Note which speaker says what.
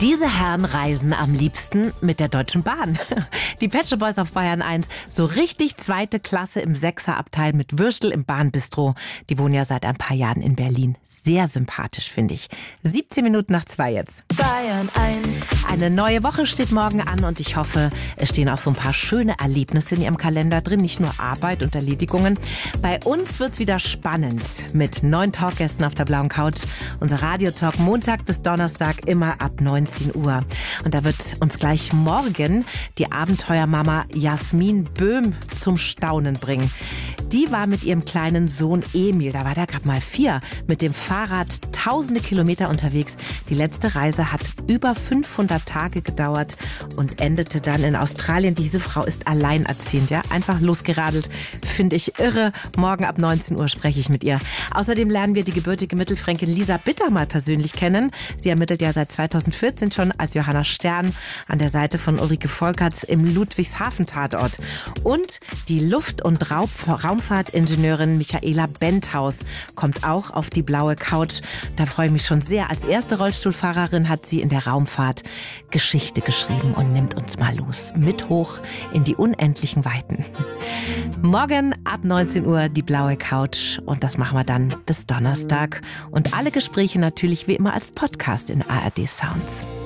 Speaker 1: Diese Herren reisen am liebsten mit der Deutschen Bahn. Die Pet Shop Boys auf Bayern 1, so richtig zweite Klasse im Sechserabteil mit Würstel im Bahnbistro. Die wohnen ja seit ein paar Jahren in Berlin. Sehr sympathisch, finde ich. 17 Minuten nach 2 jetzt.
Speaker 2: Bayern 1.
Speaker 1: Eine neue Woche steht morgen an und ich hoffe, es stehen auch so ein paar schöne Erlebnisse in Ihrem Kalender drin. Nicht nur Arbeit und Erledigungen. Bei uns wird's wieder spannend mit 9 Talkgästen auf der blauen Couch. Unser Radiotalk Montag bis Donnerstag immer ab 19 Uhr. Und da wird uns gleich morgen die Abenteuermama Jasmin Böhm zum Staunen bringen. Die war mit ihrem kleinen Sohn Emil, da war der gerade mal 4, mit dem Fahrrad tausende Kilometer unterwegs. Die letzte Reise hat über 500 Tage gedauert und endete dann in Australien. Diese Frau ist alleinerziehend, ja, einfach losgeradelt. Finde ich irre. Morgen ab 19 Uhr spreche ich mit ihr. Außerdem lernen wir die gebürtige Mittelfränkin Lisa Bitter mal persönlich kennen. Sie ermittelt ja seit 2014 schon als Johanna Stern an der Seite von Ulrike Volkerts im Ludwigshafen-Tatort. Und die Luft- und Raumfahrtingenieurin Michaela Benthaus kommt auch auf die blaue Couch. Da freue ich mich schon sehr. Als erste Rollstuhlfahrerin hat sie in der Raumfahrt Geschichte geschrieben und nimmt uns mal los. Mit hoch in die unendlichen Weiten. Morgen ab 19 Uhr die blaue Couch und das machen wir dann bis Donnerstag. Und alle Gespräche natürlich wie immer als Podcast in ARD Sounds.